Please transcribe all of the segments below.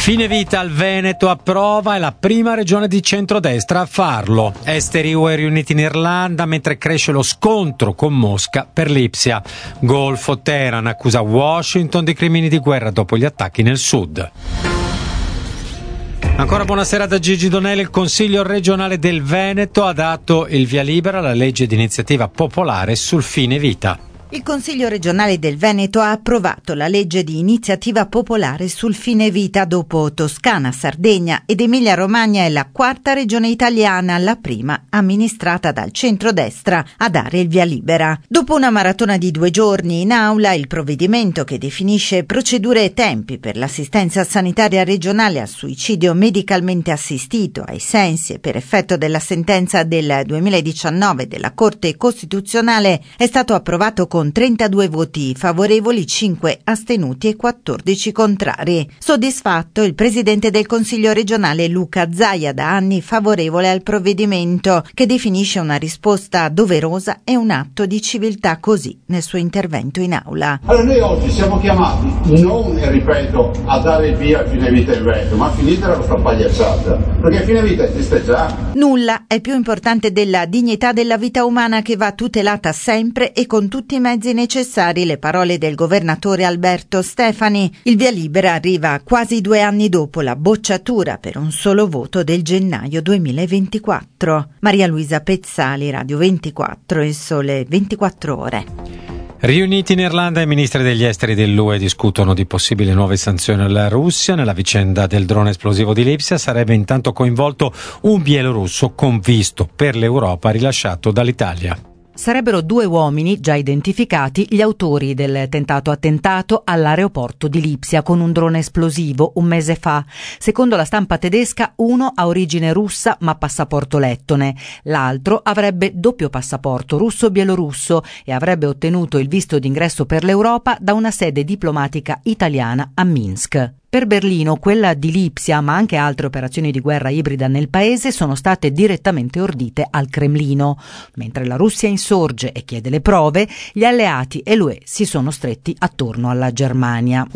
Fine vita al Veneto approva, è la prima regione di centrodestra a farlo. Esteri UE riuniti in Irlanda mentre cresce lo scontro con Mosca per Lipsia. Golfo, Teheran accusa Washington di crimini di guerra dopo gli attacchi nel sud. Ancora buonasera da Gigi Donelli. Il Consiglio regionale del Veneto ha dato il via libera alla legge di iniziativa popolare sul fine vita. Il Consiglio regionale del Veneto ha approvato la legge di iniziativa popolare sul fine vita. Dopo Toscana, Sardegna ed Emilia-Romagna è la quarta regione italiana, la prima amministrata dal centrodestra, a dare il via libera. Dopo una maratona di 2 giorni in aula, il provvedimento che definisce procedure e tempi per l'assistenza sanitaria regionale al suicidio medicalmente assistito ai sensi e per effetto della sentenza del 2019 della Corte Costituzionale è stato approvato con 32 voti favorevoli, 5 astenuti e 14 contrari. Soddisfatto il presidente del Consiglio regionale Luca Zaia, da anni favorevole al provvedimento, che definisce una risposta doverosa e un atto di civiltà, così nel suo intervento in aula. Allora noi oggi siamo chiamati non, ripeto, a dare il via a fine vita in Veneto, ma a finitela questa pagliacciata, perché fine vita esiste già. Nulla è più importante della dignità della vita umana, che va tutelata sempre e con tutti i mezzi necessari, le parole del governatore Alberto Stefani. Il via libera arriva quasi 2 anni dopo la bocciatura per un solo voto del gennaio 2024. Maria Luisa Pezzali, Radio 24, Il Sole 24 Ore. Riuniti in Irlanda, i ministri degli esteri dell'UE discutono di possibili nuove sanzioni alla Russia. Nella vicenda del drone esplosivo di Lipsia sarebbe intanto coinvolto un bielorusso con visto per l'Europa rilasciato dall'Italia. Sarebbero 2 uomini già identificati gli autori del tentato attentato all'aeroporto di Lipsia con un drone esplosivo un mese fa. Secondo la stampa tedesca, uno ha origine russa ma passaporto lettone, l'altro avrebbe doppio passaporto russo-bielorusso e avrebbe ottenuto il visto d'ingresso per l'Europa da una sede diplomatica italiana a Minsk. Per Berlino, quella di Lipsia, ma anche altre operazioni di guerra ibrida nel paese sono state direttamente ordite al Cremlino. Mentre la Russia insorge e chiede le prove, gli alleati e l'UE si sono stretti attorno alla Germania.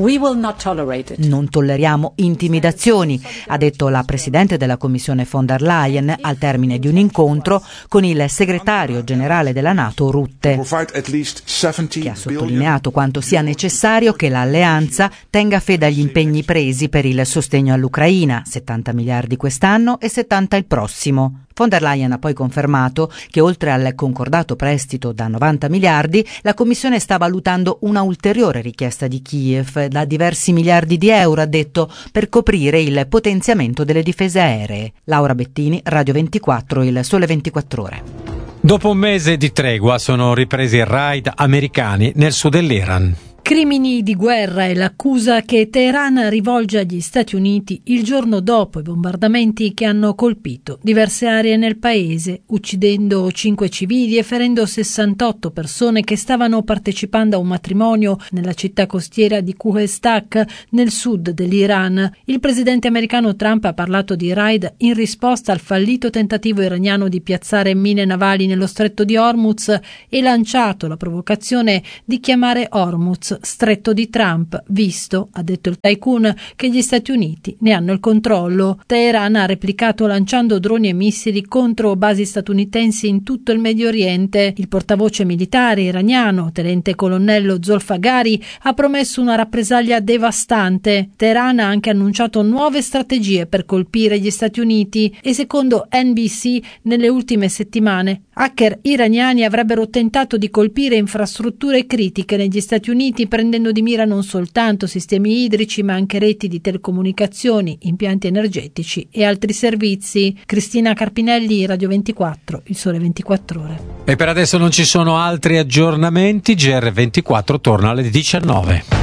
Non tolleriamo intimidazioni, ha detto la presidente della Commissione von der Leyen al termine di un incontro con il segretario generale della NATO Rutte, che ha sottolineato quanto sia necessario che l'alleanza tenga fede agli impegni presi per il sostegno all'Ucraina, 70 miliardi quest'anno e 70 il prossimo. Von der Leyen ha poi confermato che oltre al concordato prestito da 90 miliardi, la Commissione sta valutando una ulteriore richiesta di Kiev da diversi miliardi di euro, ha detto, per coprire il potenziamento delle difese aeree. Laura Bettini, Radio 24, Il Sole 24 Ore. Dopo un mese di tregua sono ripresi i raid americani nel sud dell'Iran. Crimini di guerra è l'accusa che Teheran rivolge agli Stati Uniti il giorno dopo i bombardamenti che hanno colpito diverse aree nel paese, uccidendo 5 civili e ferendo 68 persone che stavano partecipando a un matrimonio nella città costiera di Khuzestan, nel sud dell'Iran. Il presidente americano Trump ha parlato di raid in risposta al fallito tentativo iraniano di piazzare mine navali nello stretto di Hormuz e lanciato la provocazione di chiamare Hormuz stretto di Trump, visto, ha detto il tycoon, che gli Stati Uniti ne hanno il controllo. Teheran ha replicato lanciando droni e missili contro basi statunitensi in tutto il Medio Oriente. Il portavoce militare iraniano, tenente colonnello Zolfagari, ha promesso una rappresaglia devastante. Teheran ha anche annunciato nuove strategie per colpire gli Stati Uniti e, secondo NBC, nelle ultime settimane hacker iraniani avrebbero tentato di colpire infrastrutture critiche negli Stati Uniti, prendendo di mira non soltanto sistemi idrici ma anche reti di telecomunicazioni, impianti energetici e altri servizi. Cristina Carpinelli, Radio 24, Il Sole 24 Ore. E per adesso non ci sono altri aggiornamenti. GR24 torna alle 19.